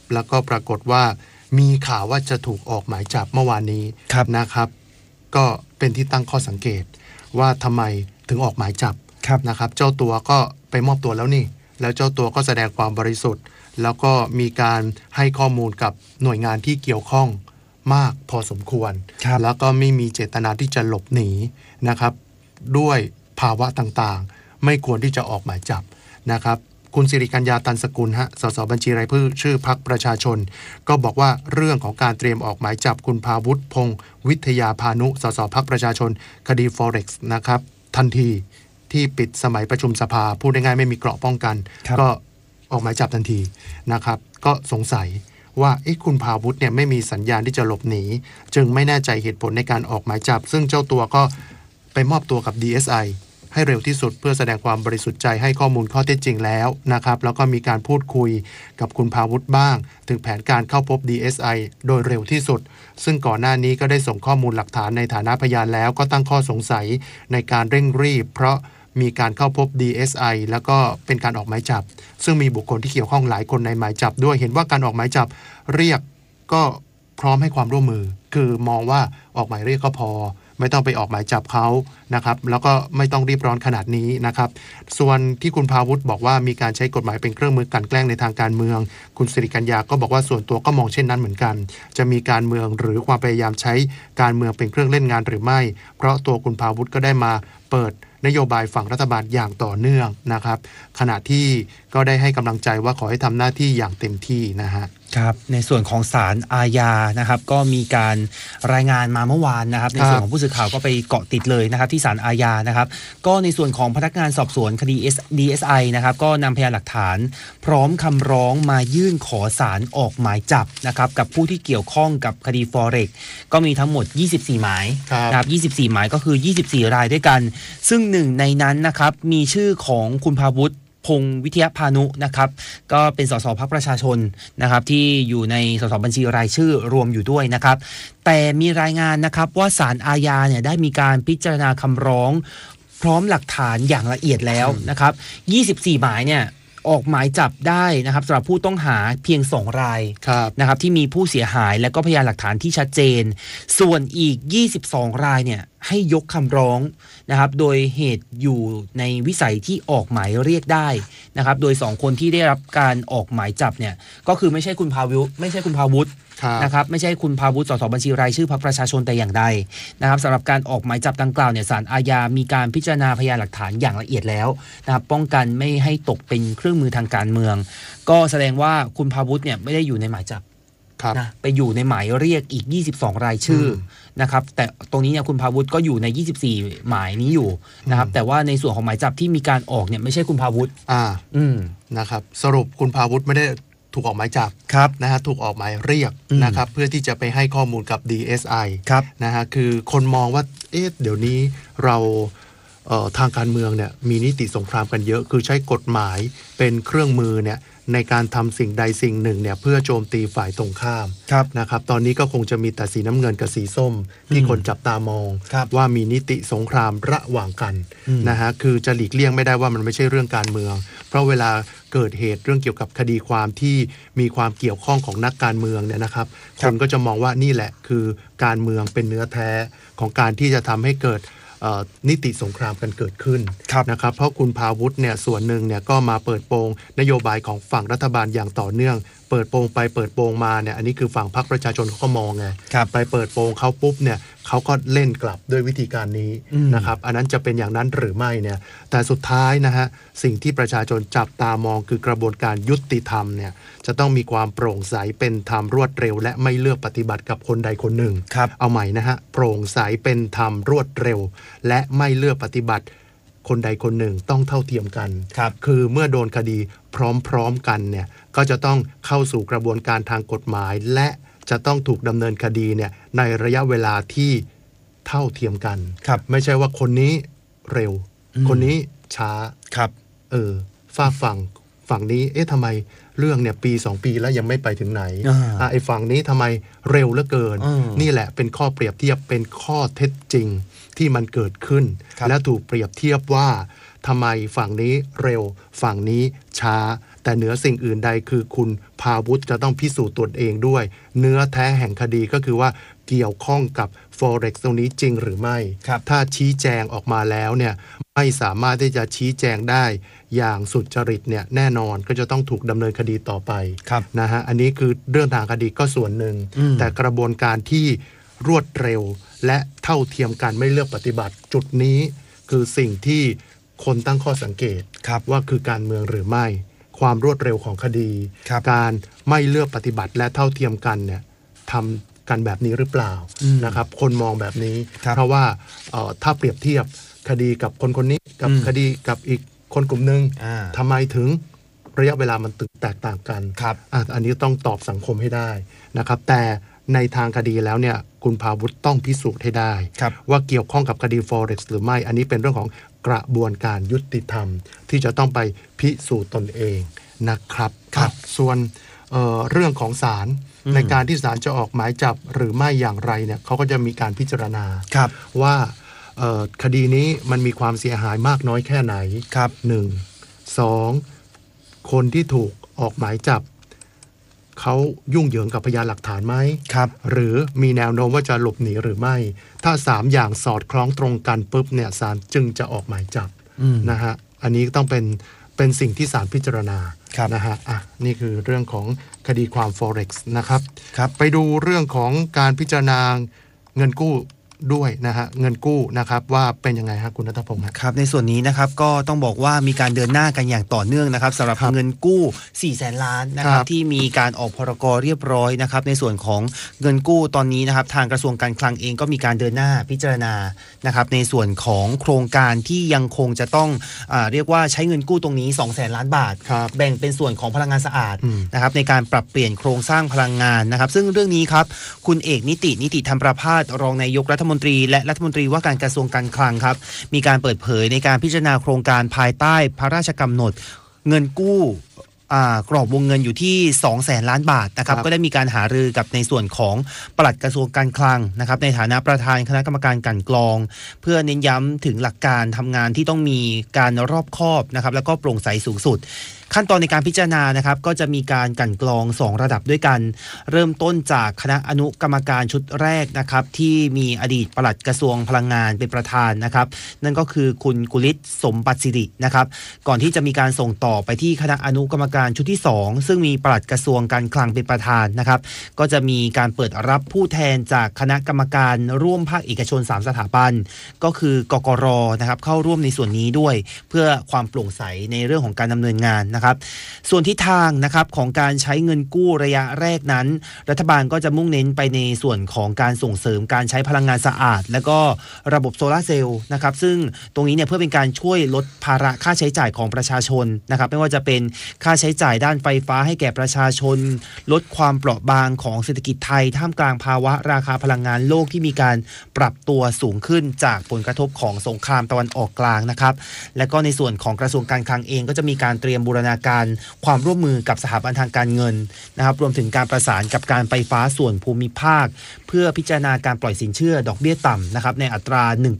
แล้วก็ปรากฏว่ามีข่าวว่าจะถูกออกหมายจับเมื่อวานนี้นะครับก็เป็นที่ตั้งข้อสังเกตว่าทำไมถึงออกหมายจับนะครับเจ้าตัวก็ไปมอบตัวแล้วนี่แล้วเจ้าตัวก็แสดงความบริสุทธิ์แล้วก็มีการให้ข้อมูลกับหน่วยงานที่เกี่ยวข้องมากพอสมควรแล้วก็ไม่มีเจตนาที่จะหลบหนีนะครับด้วยภาวะต่างๆไม่ควรที่จะออกหมายจับนะครับคุณสิริกัญญาตันสกุลสสบัญชีรายชื่อพรรคประชาชนก็บอกว่าเรื่องของการเตรียมออกหมายจับคุณภาวุฒิพงษ์วิทยาพานุสสพรรคประชาชนคดี Forex นะครับทันทีที่ปิดสมัยประชุมสภาพูดง่ายๆไม่มีเกราะป้องกันก็ออกหมายจับทันทีนะครับก็สงสัยว่าคุณภาวุฒิเนี่ยไม่มีสัญญาณที่จะหลบหนีจึงไม่แน่ใจเหตุผลในการออกหมายจับซึ่งเจ้าตัวก็ไปมอบตัวกับ DSI ให้เร็วที่สุดเพื่อแสดงความบริสุทธิ์ใจให้ข้อมูลข้อเท็จจริงแล้วนะครับแล้วก็มีการพูดคุยกับคุณภาวุฒิบ้างถึงแผนการเข้าพบ DSI โดยเร็วที่สุดซึ่งก่อนหน้านี้ก็ได้ส่งข้อมูลหลักฐานในฐานะพยานแล้วก็ตั้งข้อสงสัยในการเร่งรีบเพราะมีการเข้าพบ DSI แล้วก็เป็นการออกหมายจับซึ่งมีบุคคลที่เกี่ยวข้องหลายคนในหมายจับด้วยเห็นว่าการออกหมายจับเรียกก็พร้อมให้ความร่วมมือคือมองว่าออกหมายเรียกก็พอไม่ต้องไปออกหมายจับเขานะครับแล้วก็ไม่ต้องรีบร้อนขนาดนี้นะครับส่วนที่คุณภาวุฒิบอกว่ามีการใช้กฎหมายเป็นเครื่องมือกลั่นแกล้งในทางการเมืองคุณสิริกัญญาก็บอกว่าส่วนตัวก็มองเช่นนั้นเหมือนกันจะมีการเมืองหรือความพยายามใช้การเมืองเป็นเครื่องเล่นงานหรือไม่เพราะตัวคุณภาวุฒิก็ได้มาเปิดนโยบายฝั่งรัฐบาลอย่างต่อเนื่องนะครับขณะที่ก็ได้ให้กำลังใจว่าขอให้ทำหน้าที่อย่างเต็มที่นะฮะครับในส่วนของศาลอาญานะครับก็มีการรายงานมาเมื่อวานนะครับในส่วนของผู้สื่อข่าวก็ไปเกาะติดเลยนะครับที่ศาลอาญานะครับก็ในส่วนของพนักงานสอบสวนคดี DSI นะครับก็นำพยานหลักฐานพร้อมคำร้องมายื่นขอศาลออกหมายจับนะครับกับผู้ที่เกี่ยวข้องกับคดี Forex ก็มีทั้งหมด24หมายนะครับ24หมายก็คือ24รายด้วยกันซึ่งหนึ่งในนั้นนะครับมีชื่อของคุณภาวุฒิพงษ์วิทยาพานุนะครับก็เป็นสสพรรคประชาชนนะครับที่อยู่ในสสบัญชีรายชื่อรวมอยู่ด้วยนะครับแต่มีรายงานนะครับว่าศาลอาญาเนี่ยได้มีการพิจารณาคำร้องพร้อมหลักฐานอย่างละเอียดแล้วนะครับ24หมายเนี่ยออกหมายจับได้นะครับสำหรับผู้ต้องหาเพียง2รายนะครับที่มีผู้เสียหายและก็พยานหลักฐานที่ชัดเจนส่วนอีก22รายเนี่ยให้ยกคำร้องนะครับโดยเหตุอยู่ในวิสัยที่ออกหมายเรียกได้นะครับโดย2คนที่ได้รับการออกหมายจับเนี่ยก็คือไม่ใช่คุณภาวุฒินะครับไม่ใช่คุณภาวุฒิสสบัญชีรายชื่อพรรคประชาชนแต่อย่างใดนะครับสำหรับการออกหมายจับดังกล่าวเนี่ยศาลอาญามีการพิจารณาพยานหลักฐานอย่างละเอียดแล้วนะครับป้องกันไม่ให้ตกเป็นเครื่องมือทางการเมืองก็แสดงว่าคุณภาวุฒิเนี่ยไม่ได้อยู่ในหมายจับนะไปอยู่ในหมายเรียกอีก22รายชื่อนะครับแต่ตรงนี้เนี่ยคุณภาวุฒิก็อยู่ใน24หมายนี้อยู่นะครับแต่ว่าในส่วนของหมายจับที่มีการออกเนี่ยไม่ใช่คุณภาวุฒินะครับสรุปคุณภาวุฒิไม่ได้ถูกออกหมายจับนะฮะถูกออกหมายเรียกนะครับเพื่อที่จะไปให้ข้อมูลกับ DSI นะฮะคือคนมองว่าเดี๋ยวนี้เราทางการเมืองเนี่ยมีนิติสงครามกันเยอะคือใช้กฎหมายเป็นเครื่องมือเนี่ยในการทำสิ่งใดสิ่งหนึ่งเนี่ยเพื่อโจมตีฝ่ายตรงข้ามนะครับตอนนี้ก็คงจะมีแต่สีน้ำเงินกับสีส้มที่คนจับตามองว่ามีนิติสงครามระหว่างกันนะฮะคือจะหลีกเลี่ยงไม่ได้ว่ามันไม่ใช่เรื่องการเมืองเพราะเวลาเกิดเหตุเรื่องเกี่ยวกับคดีความที่มีความเกี่ยวข้องของนักการเมืองเนี่ยนะครับคนก็จะมองว่านี่แหละคือการเมืองเป็นเนื้อแท้ของการที่จะทำให้เกิดนิติสงครามกันเกิดขึ้นนะครับเพราะคุณภาวุฒิเนี่ยส่วนหนึ่งเนี่ยก็มาเปิดโปงนโยบายของฝั่งรัฐบาลอย่างต่อเนื่องเปิดโปงไปเปิดโปงมาเนี่ยอันนี้คือฝั่งพรรคประชาชนเขาก็มองไงไปเปิดโปงเขาปุ๊บเนี่ยเขาก็เล่นกลับด้วยวิธีการนี้นะครับอันนั้นจะเป็นอย่างนั้นหรือไม่เนี่ยแต่สุดท้ายนะฮะสิ่งที่ประชาชนจับตามองคือกระบวนการยุติธรรมเนี่ยจะต้องมีความโปร่งใสเป็นธรรมรวดเร็วและไม่เลือกปฏิบัติกับคนใดคนหนึ่งเอาใหม่นะฮะโปร่งใสเป็นธรรมรวดเร็วและไม่เลือกปฏิบัติคนใดคนหนึ่งต้องเท่าเทียมกันคือเมื่อโดนคดีพร้อมๆกันเนี่ยก็จะต้องเข้าสู่กระบวนการทางกฎหมายและจะต้องถูกดำเนินคดีเนี่ยในระยะเวลาที่เท่าเทียมกันไม่ใช่ว่าคนนี้เร็วคนนี้ช้าฝั่งนี้ทำไมเรื่องเนี่ยปี2ปีแล้วยังไม่ไปถึงไหนไอ้ฝั่งนี้ทำไมเร็วเหลือเกินนี่แหละเป็นข้อเปรียบเทียบเป็นข้อเท็จจริงที่มันเกิดขึ้นและถูกเปรียบเทียบว่าทำไมฝั่งนี้เร็วฝั่งนี้ช้าแต่เหนือสิ่งอื่นใดคือคุณพาวุฒิจะต้องพิสูจน์ตนเองด้วยเนื้อแท้แห่งคดีก็คือว่าเกี่ยวข้องกับ Forex ตรงนี้จริงหรือไม่ถ้าชี้แจงออกมาแล้วเนี่ยไม่สามารถที่จะชี้แจงได้อย่างสุจริตเนี่ยแน่นอนก็จะต้องถูกดำเนินคดีต่อไปนะฮะอันนี้คือเรื่องทางคดีก็ส่วนหนึ่งแต่กระบวนการที่รวดเร็วและเท่าเทียมกันไม่เลือกปฏิบัติจุดนี้คือสิ่งที่คนตั้งข้อสังเกตว่าคือการเมืองหรือไม่ความรวดเร็วของคดีการไม่เลือกปฏิบัติและเท่าเทียมกันเนี่ยทำกันแบบนี้หรือเปล่านะครับคนมองแบบนี้เพราะว่าถ้าเปรียบเทียบคดีกับคนคนนี้กับคดีกับอีกคนกลุ่มหนึ่งทำไมถึงระยะเวลามันแตกต่างกันอันนี้ต้องตอบสังคมให้ได้นะครับแต่ในทางคดีแล้วเนี่ยคุณภาวุฒิต้องพิสูจน์ให้ได้ว่าเกี่ยวข้องกับคดี Forex หรือไม่อันนี้เป็นเรื่องของกระบวนการยุติธรรมที่จะต้องไปพิสูจน์ตนเองนะครับส่วนเรื่องของศาลในการที่ศาลจะออกหมายจับหรือไม่อย่างไรเนี่ยเขาก็จะมีการพิจารณาว่าคดีนี้มันมีความเสียหายมากน้อยแค่ไหน1 2คนที่ถูกออกหมายจับเขายุ่งเหยิงกับพยานหลักฐานไหมหรือมีแนวโน้มว่าจะหลบหนีหรือไม่ถ้า3อย่างสอดคล้องตรงกันปุ๊บเนี่ยศาลจึงจะออกหมายจับนะฮะอันนี้ต้องเป็นสิ่งที่ศาลพิจารณานะฮะนี่คือเรื่องของคดีความ Forex นะครับไปดูเรื่องของการพิจารณาเงินกู้ด้วยนะฮะเงินกู้นะครับว่าเป็นยังไงฮะคุณณัฐพงศ์ครับในส่วนนี้นะครับก็ต้องบอกว่ามีการเดินหน้ากันอย่างต่อเนื่องนะครับสำหรับเงินกู้ 400,000 ล้านนะครับที่มีการออกพรก.เรียบร้อยนะครับในส่วนของเงินกู้ตอนนี้นะครับทางกระทรวงการคลังเองก็มีการเดินหน้าพิจารณานะครับในส่วนของโครงการที่ยังคงจะต้องเรียกว่าใช้เงินกู้ตรงนี้ 200,000 ล้านบาทแบ่งเป็นส่วนของพลังงานสะอาดนะครับในการปรับเปลี่ยนโครงสร้างพลังงานนะครับซึ่งเรื่องนี้ครับคุณเอกนิติธรรมประภาสรองนายกรัฐมนตรีและรัฐมนตรีว่าการกระทรวงการคลังครับมีการเปิดเผยในการพิจารณาโครงการภายใต้พระราชกำหนดเงินกู้กรอบวงเงินอยู่ที่ 200,000 ล้านบาทนะครับก็ได้มีการหารือกับในส่วนของปลัดกระทรวงการคลังนะครับในฐานะประธานคณะกรรมการกลั่นกรองเพื่อเน้นย้ำถึงหลักการทำงานที่ต้องมีการรอบคอบนะครับแล้วก็โปร่งใสสูงสุดขั้นตอนในการพิจารณานะครับก็จะมีการกลั่นกรอง2ระดับด้วยกันเริ่มต้นจากคณะอนุกรรมการชุดแรกนะครับที่มีอดีตปลัดกระทรวงพลังงานเป็นประธานนะครับนั่นก็คือคุณกุลิศสมบัติสิรินะครับก่อนที่จะมีการส่งต่อไปที่คณะอนุกรรมการชุดที่2ซึ่งมีปลัดกระทรวงการคลังเป็นประธานนะครับก็จะมีการเปิดรับผู้แทนจากคณะกรรมการร่วมภาคเอกชน3สถาบันก็คือกกร.นะครับเข้าร่วมในส่วนนี้ด้วยเพื่อความโปร่งใสในเรื่องของการดำเนินงานนะครับส่วนทิศทางนะครับของการใช้เงินกู้ระยะแรกนั้นรัฐบาลก็จะมุ่งเน้นไปในส่วนของการส่งเสริมการใช้พลังงานสะอาดและก็ระบบโซลาร์เซลล์นะครับซึ่งตรงนี้เนี่ยเพื่อเป็นการช่วยลดภาระค่าใช้จ่ายของประชาชนนะครับไม่ว่าจะเป็นค่าใช้จ่ายด้านไฟฟ้าให้แก่ประชาชนลดความเปราะบางของเศรษฐกิจไทยท่ามกลางภาวะราคาพลังงานโลกที่มีการปรับตัวสูงขึ้นจากผลกระทบของสงครามตะวันออกกลางนะครับและก็ในส่วนของกระทรวงการคลังเองก็จะมีการเตรียมบูรณาการความร่วมมือกับสถาบันทางการเงินนะครับรวมถึงการประสานกับการไฟฟ้าส่วนภูมิภาคเพื่อพิจารณาการปล่อยสินเชื่อดอกเบี้ยต่ำนะครับในอัตรา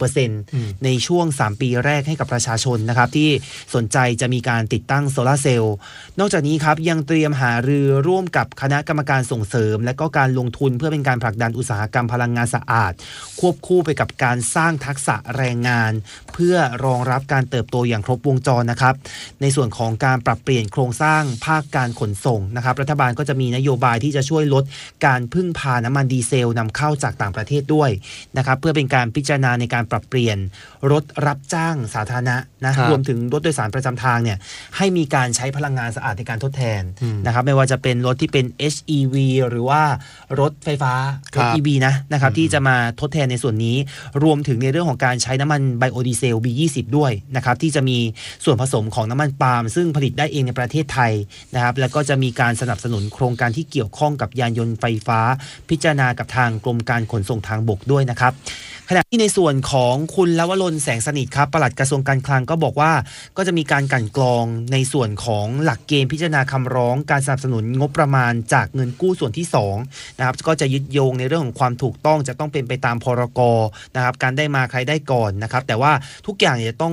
1% ในช่วง3ปีแรกให้กับประชาชนนะครับที่สนใจจะมีการติดตั้งโซลาร์เซลล์นอกจากนี้ครับยังเตรียมหารือร่วมกับคณะกรรมการส่งเสริมและก็การลงทุนเพื่อเป็นการผลักดันอุตสาหกรรมพลังงานสะอาดควบคู่ไปกับการสร้างทักษะแรงงานเพื่อรองรับการเติบโตอย่างครบวงจรนะครับในส่วนของการปรับเปลี่ยนโครงสร้างภาคการขนส่งนะครับรัฐบาลก็จะมีนโยบายที่จะช่วยลดการพึ่งพาน้ำมันดีเซลนำเข้าจากต่างประเทศด้วยนะครับเพื่อเป็นการพิจารณาในการปรับเปลี่ยนรถรับจ้างสาธารณะนะรวมถึงรถโดยสารประจำทางเนี่ยให้มีการใช้พลังงานสะอาดในการทดแทนนะครับไม่ว่าจะเป็นรถที่เป็น HEV หรือว่ารถไฟฟ้ารถ EV นะครับที่จะมาทดแทนในส่วนนี้รวมถึงในเรื่องของการใช้น้ำมันไบโอดีเซล B20 ด้วยนะครับที่จะมีส่วนผสมของน้ำมันปาล์มซึ่งผลิตได้เองในประเทศไทยนะครับแล้วก็จะมีการสนับสนุนโครงการที่เกี่ยวข้องกับยานยนต์ไฟฟ้าพิจารณากับทางกรมการขนส่งทางบกด้วยนะครับขณะที่ในส่วนของคุณลวรนแสงสนิทครับปลัดกระทรวงการคลังก็บอกว่าก็จะมีการกลั่นกรองในส่วนของหลักเกณฑ์พิจารณาคำร้องการสนับสนุนงบประมาณจากเงินกู้ส่วนที่2นะครับก็จะยึดโยงในเรื่องของความถูกต้องจะต้องเป็นไปตามพรก.นะครับการได้มาใครได้ก่อนนะครับแต่ว่าทุกอย่างจะต้อง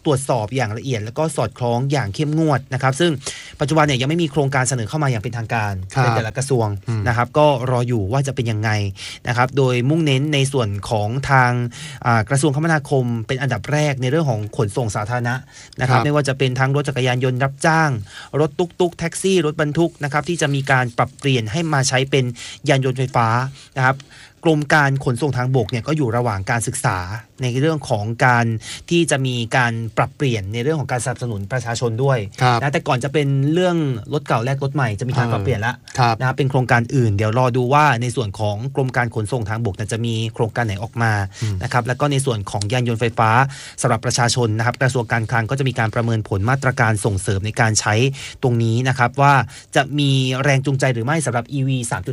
ตรวจสอบอย่างละเอียดแล้วก็สอดคล้องอย่างเข้มงวดนะครับซึ่งปัจจุบันเนี่ยยังไม่มีโครงการเสนอเข้ามาอย่างเป็นทางการในแต่ละกระทรวงนะครับก็รออยู่ว่าจะเป็นยังไงนะครับโดยมุ่งเน้นในส่วนของทางกระทรวงคมนาคมเป็นอันดับแรกในเรื่องของขนส่งสาธารณะนะครับไม่ว่าจะเป็นทั้งรถจักรยานยนต์รับจ้างรถตุ๊กๆแท็กซี่รถบรรทุกนะครับที่จะมีการปรับเปลี่ยนให้มาใช้เป็นยานยนต์ไฟฟ้านะครับกรมการขนส่งทางบกเนี่ยก็อยู่ระหว่างการศึกษาในเรื่องของการที่จะมีการปรับเปลี่ยนในเรื่องของการสนับสนุนประชาชนด้วยนะแต่ก่อนจะเป็นเรื่องรถเก่าแลกรถใหม่จะมีการปรับเปลี่ยนแล้วนะเป็นโครงการอื่นเดี๋ยวรอดูว่าในส่วนของกรมการขนส่งทางบกจะมีโครงการไหนออกมานะครับแล้วก็ในส่วนของยานยนต์ไฟฟ้าสำหรับประชาชนนะครับกระทรวงการคลังก็จะมีการประเมินผลมาตรการส่งเสริมในการใช้ตรงนี้นะครับว่าจะมีแรงจูงใจหรือไม่สำหรับ EV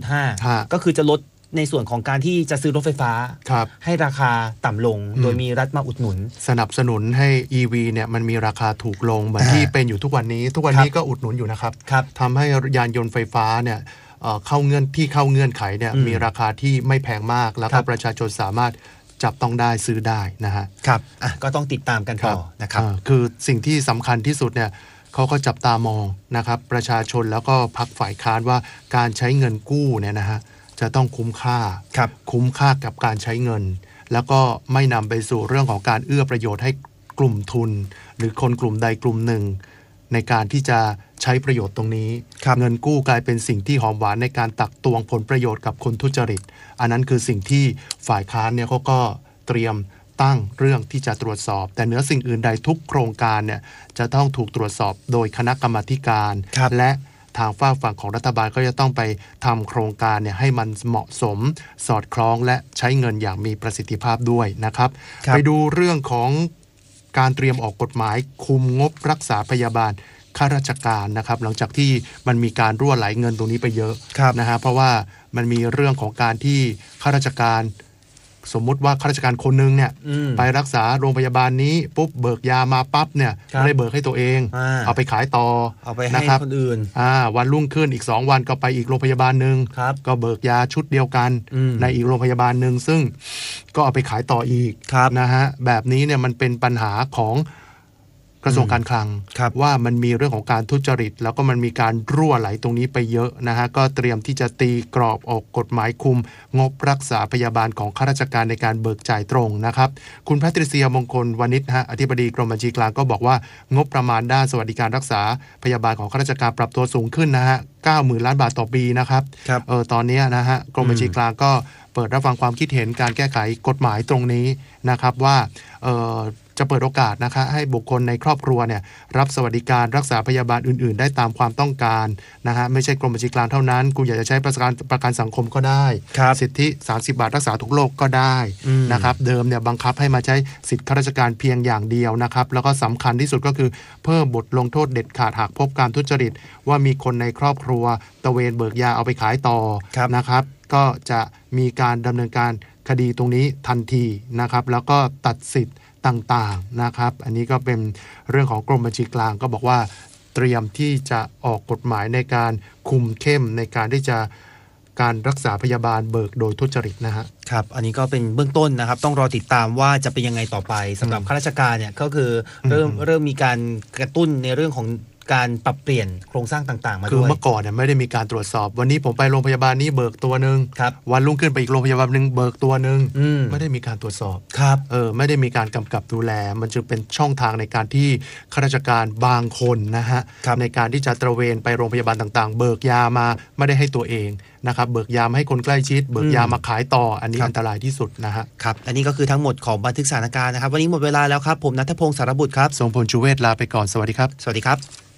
3.5 ก็คือจะลดในส่วนของการที่จะซื้อรถไฟฟ้าให้ราคาต่ำลงโดยมีรัฐมาอุดหนุนสนับสนุนให้ EV เนี่ยมันมีราคาถูกลงเหมือนที่เป็นอยู่ทุกวันนี้ก็อุดหนุนอยู่นะครับทำให้ยานยนต์ไฟฟ้าเนี่ยเข้าเงื่อนไขเนี่ยมีราคาที่ไม่แพงมากแล้วก็ประชาชนสามารถจับต้องได้ซื้อได้นะฮะครับก็ต้องติดตามกันต่อนะครับคือสิ่งที่สำคัญที่สุดเนี่ยเขาก็จับตามองนะครับประชาชนแล้วก็พรรคฝ่ายค้านว่าการใช้เงินกู้เนี่ยนะฮะจะต้องคุ้มค่ากับการใช้เงินแล้วก็ไม่นำไปสู่เรื่องของการเอื้อประโยชน์ให้กลุ่มทุนหรือคนกลุ่มใดกลุ่มหนึ่งในการที่จะใช้ประโยชน์ตรงนี้เงินกู้กลายเป็นสิ่งที่หอมหวานในการตักตวงผลประโยชน์กับคนทุจริตอันนั้นคือสิ่งที่ฝ่ายค้านเนี่ยเขาก็เตรียมตั้งเรื่องที่จะตรวจสอบแต่เหนือสิ่งอื่นใดทุกโครงการเนี่ยจะต้องถูกตรวจสอบโดยคณะกรรมาธิการและทางฝั่งของรัฐบาลก็จะต้องไปทำโครงการเนี่ยให้มันเหมาะสมสอดคล้องและใช้เงินอย่างมีประสิทธิภาพด้วยนะครับไปดูเรื่องของการเตรียมออกกฎหมายคุมงบรักษาพยาบาลข้าราชการนะครับหลังจากที่มันมีการรั่วไหลเงินตรงนี้ไปเยอะนะฮะเพราะว่ามันมีเรื่องของการที่ข้าราชการสมมุติว่าข้าราชการคนนึงเนี่ยไปรักษาโรงพยาบาลนี้ปุ๊บเบิกยามาปั๊บเนี่ยไม่ได้เบิกให้ตัวเองเอาไปขายต่อเอาไปให้คนอื่นวันรุ่งขึ้นอีก2วันก็ไปอีกโรงพยาบาลนึงก็เบิกยาชุดเดียวกันในอีกโรงพยาบาลนึงซึ่งก็เอาไปขายต่ออีกนะฮะแบบนี้เนี่ยมันเป็นปัญหาของกระทรวงการคลังว่ามันมีเรื่องของการทุจริตแล้วก็มันมีการรั่วไหลตรงนี้ไปเยอะนะฮะก็เตรียมที่จะตีกรอบออกกฎหมายคุมงบรักษาพยาบาลของข้าราชการในการเบิกจ่ายตรงนะครับคุณแพทริเซียมงคลวณิชฮะอธิบดีกรมบัญชีกลางก็บอกว่างบประมาณด้านสวัสดิการรักษาพยาบาลของข้าราชการปรับตัวสูงขึ้นนะฮะ 90,000 ล้านบาทต่อปีนะครับตอนนี้นะฮะกรมบัญชีกลางก็เปิดรับฟังความคิดเห็นการแก้ไขกฎหมายตรงนี้นะครับว่าจะเปิดโอกาสนะคะให้บุคคลในครอบครัวเนี่ยรับสวัสดิการรักษาพยาบาลอื่นๆได้ตามความต้องการนะฮะไม่ใช่กรมบัญชีกลางเท่านั้นคุณอยากจะใช้ประกันสังคมก็ได้สิทธิ30 บาทรักษาทุกโรคก็ได้นะครับเดิมเนี่ยบังคับให้มาใช้สิทธิข้าราชการเพียงอย่างเดียวนะครับแล้วก็สำคัญที่สุดก็คือเพิ่มบทลงโทษเด็ดขาดหากพบการทุจริตว่ามีคนในครอบครัวตะเวนเบิกยาเอาไปขายต่อนะครับก็จะมีการดำเนินการคดีตรงนี้ทันทีนะครับแล้วก็ตัดสิทธิ์ต่างๆนะครับอันนี้ก็เป็นเรื่องของกรมบัญชีกลางก็บอกว่าเตรียมที่จะออกกฎหมายในการคุมเข้มในการที่จะการรักษาพยาบาลเบิกโดยทุจริตนะฮะครับอันนี้ก็เป็นเบื้องต้นนะครับต้องรอติดตามว่าจะเป็นยังไงต่อไปสำหรับข้าราชการเนี่ยก็คือเริ่มมีการกระตุ้นในเรื่องของการปรับเปลี่ยนโครงสร้างต่างๆมาด้วยคือเมื่อก่อนเนี่ยไม่ได้มีการตรวจสอบวันนี้ผมไปโรงพยาบาลนี้เบิกตัวนึงวันรุ่งขึ้นไปอีกโรงพยาบาลนึงเบิกตัวนึงไม่ได้มีการตรวจสอบไม่ได้มีการกำกับดูแลมันจึงเป็นช่องทางในการที่ข้าราชการบางคนนะฮะในการที่จะตระเวนไปโรงพยาบาลต่างๆเบิกยามาไม่ได้ให้ตัวเองนะครับเบิกยามาให้คนใกล้ชิดเบิกยามาขายต่ออันนี้อันตรายที่สุดนะฮะครับอันนี้ก็คือทั้งหมดของบันทึกสถานการณ์นะครับวันนี้หมดเวลาแล้วครับผมณัฐพงศ์สารบุตรครับทรงพลชูเวศลาไปก่อนสวัสดีครับสวัสดีครับ